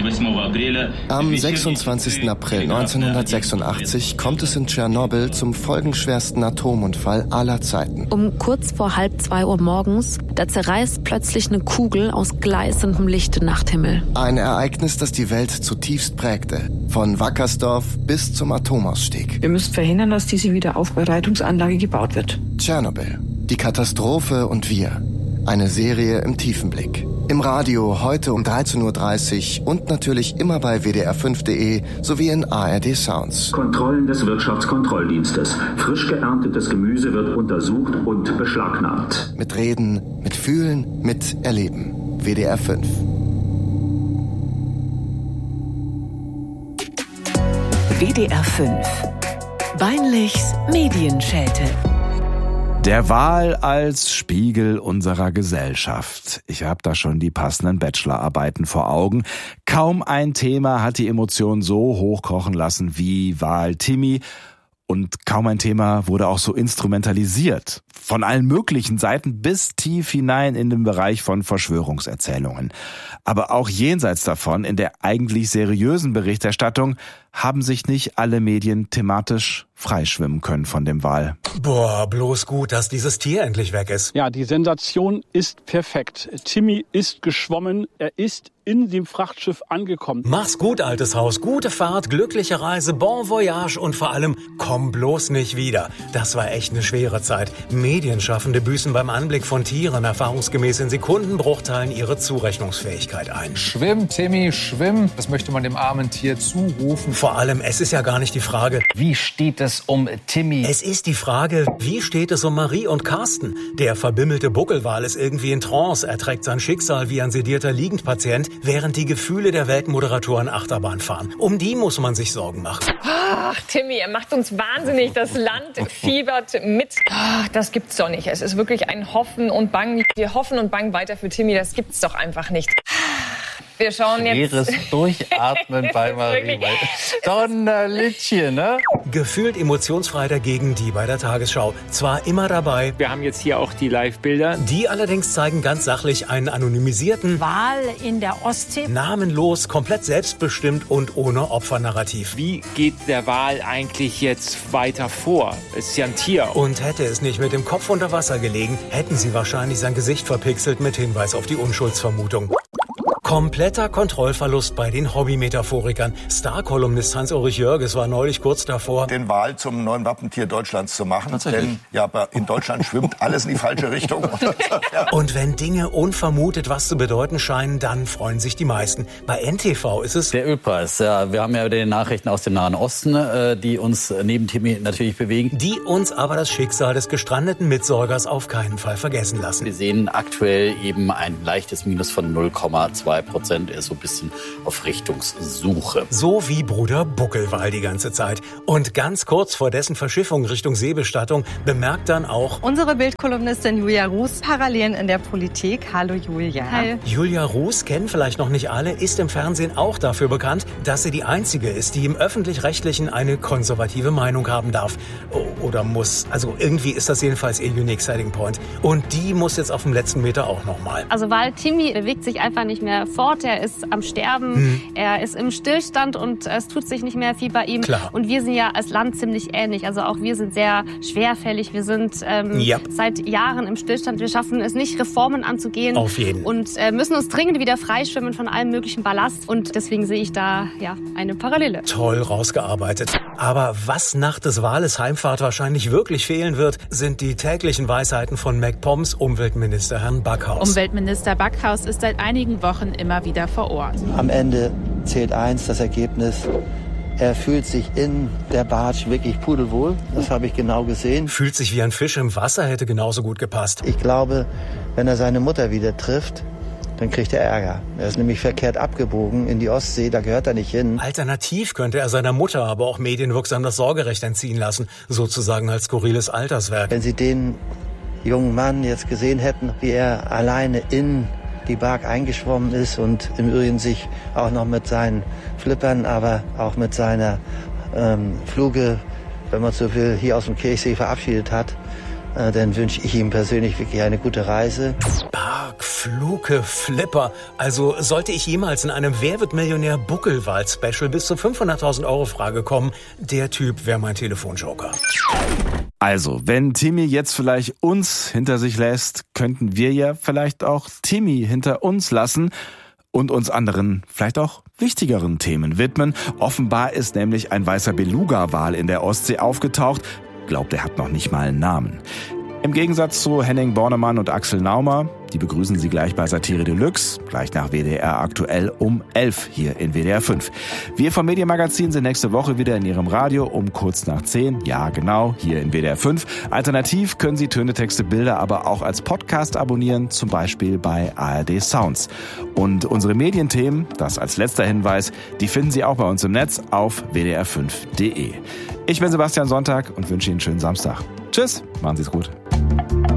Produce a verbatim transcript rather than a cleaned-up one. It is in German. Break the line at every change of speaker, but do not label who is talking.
Am sechsundzwanzigsten April neunzehnhundertsechsundachtzig kommt es in Tschernobyl zum folgenschwersten Atomunfall aller Zeiten.
Um kurz vor halb zwei Uhr morgens, da zerreißt plötzlich eine Kugel aus gleißendem Licht den Nachthimmel.
Ein Ereignis, das die Welt zutiefst prägte. Von Wackersdorf bis zum Atomausstieg.
Wir müssen verhindern, dass diese Wiederaufbereitungsanlage gebaut wird.
Tschernobyl. Die Katastrophe und wir. Eine Serie im Tiefenblick. Im Radio heute um dreizehn Uhr dreißig und natürlich immer bei w d r fünf punkt d e sowie in A R D Sounds.
Kontrollen des Wirtschaftskontrolldienstes. Frisch geerntetes Gemüse wird untersucht und beschlagnahmt.
Mit Reden, mit Fühlen, mit Erleben. W D R fünf.
W D R fünf. Weinlichs Medienschelte.
Der Wal als Spiegel unserer Gesellschaft. Ich habe da schon die passenden Bachelorarbeiten vor Augen. Kaum ein Thema hat die Emotionen so hochkochen lassen wie Wal Timmy. Und kaum ein Thema wurde auch so instrumentalisiert. Von allen möglichen Seiten bis tief hinein in den Bereich von Verschwörungserzählungen. Aber auch jenseits davon, in der eigentlich seriösen Berichterstattung, haben sich nicht alle Medien thematisch freischwimmen können von dem Wal.
Boah, bloß gut, dass dieses Tier endlich weg ist.
Ja, die Sensation ist perfekt. Timmy ist geschwommen, er ist in dem Frachtschiff angekommen.
Mach's gut, altes Haus, gute Fahrt, glückliche Reise, bon voyage und vor allem, komm bloß nicht wieder. Das war echt eine schwere Zeit. Medienschaffende büßen beim Anblick von Tieren erfahrungsgemäß in Sekundenbruchteilen ihre Zurechnungsfähigkeit ein.
Schwimm, Timmy, schwimm. Das möchte man dem armen Tier zurufen.
Vor allem, es ist ja gar nicht die Frage,
wie steht es um Timmy?
Es ist die Frage, wie steht es um Marie und Carsten? Der verbimmelte Buckelwal ist irgendwie in Trance. Er trägt sein Schicksal wie ein sedierter Liegendpatient, während die Gefühle der Weltmoderatoren Achterbahn fahren. Um die muss man sich Sorgen machen.
Ach, Timmy, er macht uns wahnsinnig. Das Land fiebert mit. Ach, das gibt's doch nicht. Es ist wirklich ein Hoffen und Bangen. Wir hoffen und bangen weiter für Timmy. Das gibt's doch einfach nicht. Wir schauen jetzt.
Schweres Durchatmen bei Marie. Donnerlittchen, ne?
Gefühlt emotionsfrei dagegen die bei der Tagesschau. Zwar immer dabei.
Wir haben jetzt hier auch die Live-Bilder.
Die allerdings zeigen ganz sachlich einen anonymisierten
Wal in der Ostsee.
Namenlos, komplett selbstbestimmt und ohne Opfernarrativ.
Wie geht der Wal eigentlich jetzt weiter vor? Es ist ja ein Tier.
Und hätte es nicht mit dem Kopf unter Wasser gelegen, hätten sie wahrscheinlich sein Gesicht verpixelt mit Hinweis auf die Unschuldsvermutung. Kompletter Kontrollverlust bei den Hobby-Metaphorikern. Star-Kolumnist Hans-Ulrich Jörges war neulich kurz davor,
den Wal zum neuen Wappentier Deutschlands zu machen. Denn ja, in Deutschland schwimmt alles in die falsche Richtung.
Und wenn Dinge unvermutet was zu bedeuten scheinen, dann freuen sich die meisten. Bei N T V ist es
der Ölpreis. Ja, wir haben ja die Nachrichten aus dem Nahen Osten, äh, die uns neben Timmy natürlich bewegen.
Die uns aber das Schicksal des gestrandeten Mitsäugers auf keinen Fall vergessen lassen.
Wir sehen aktuell eben ein leichtes Minus von null Komma zwei Prozent. Er ist so ein bisschen auf Richtungssuche.
So wie Bruder Buckelwal die ganze Zeit. Und ganz kurz vor dessen Verschiffung Richtung Seebestattung bemerkt dann auch
unsere Bildkolumnistin Julia Ruß Parallelen in der Politik. Hallo Julia.
Hi. Julia Ruß kennen vielleicht noch nicht alle, ist im Fernsehen auch dafür bekannt, dass sie die einzige ist, die im Öffentlich-Rechtlichen eine konservative Meinung haben darf. Oder muss. Also irgendwie ist das jedenfalls ihr Unique Selling Point. Und die muss jetzt auf dem letzten Meter auch nochmal.
Also Wal Timmy bewegt sich einfach nicht mehr fort. Er ist am Sterben. Hm. Er ist im Stillstand und es tut sich nicht mehr viel bei ihm.
Klar.
Und wir sind ja als Land ziemlich ähnlich. Also auch wir sind sehr schwerfällig. Wir sind ähm,
ja.
seit Jahren im Stillstand. Wir schaffen es nicht, Reformen anzugehen.
Auf jeden.
Und äh, müssen uns dringend wieder freischwimmen von allem möglichen Ballast. Und deswegen sehe ich da ja eine Parallele.
Toll rausgearbeitet. Aber was nach des Wales Heimfahrt wahrscheinlich wirklich fehlen wird, sind die täglichen Weisheiten von MacPoms Umweltminister Herrn Backhaus.
Umweltminister Backhaus ist seit einigen Wochen immer wieder vor Ort.
Am Ende zählt eins, das Ergebnis. Er fühlt sich in der Bartsch wirklich pudelwohl. Das habe ich genau gesehen.
Fühlt sich wie ein Fisch im Wasser, hätte genauso gut gepasst.
Ich glaube, wenn er seine Mutter wieder trifft, dann kriegt er Ärger. Er ist nämlich verkehrt abgebogen in die Ostsee, da gehört er nicht hin.
Alternativ könnte er seiner Mutter aber auch medienwirksam das Sorgerecht entziehen lassen, sozusagen als skurriles Alterswerk.
Wenn Sie den jungen Mann jetzt gesehen hätten, wie er alleine in die Bark eingeschwommen ist und im Übrigen sich auch noch mit seinen Flippern, aber auch mit seiner ähm, Fluge, wenn man so will, hier aus dem Kirchsee verabschiedet hat, äh, dann wünsche ich ihm persönlich wirklich eine gute Reise.
Bark, Fluke, Flipper. Also sollte ich jemals in einem Wer wird Millionär Buckelwald-Special bis zur fünfhunderttausend Euro Frage kommen, der Typ wäre mein Telefonjoker.
Also, wenn Timmy jetzt vielleicht uns hinter sich lässt, könnten wir ja vielleicht auch Timmy hinter uns lassen und uns anderen, vielleicht auch wichtigeren Themen widmen. Offenbar ist nämlich ein weißer Beluga-Wal in der Ostsee aufgetaucht. Glaubt, er hat noch nicht mal einen Namen. Im Gegensatz zu Henning Bornemann und Axel Naumer, die begrüßen Sie gleich bei Satire Deluxe, gleich nach W D R aktuell um elf hier in W D R fünf. Wir vom Medienmagazin sind nächste Woche wieder in Ihrem Radio um kurz nach zehn. Ja, genau, hier in W D R fünf. Alternativ können Sie Töne, Texte, Bilder aber auch als Podcast abonnieren, zum Beispiel bei A R D Sounds. Und unsere Medienthemen, das als letzter Hinweis, die finden Sie auch bei uns im Netz auf w d r fünf punkt d e. Ich bin Sebastian Sonntag und wünsche Ihnen einen schönen Samstag. Tschüss, machen Sie es gut.